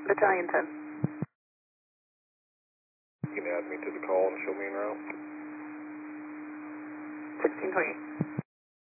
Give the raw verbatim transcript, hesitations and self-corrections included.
Battalion ten. You can add me to the call and show me en route. sixteen twenty-eight.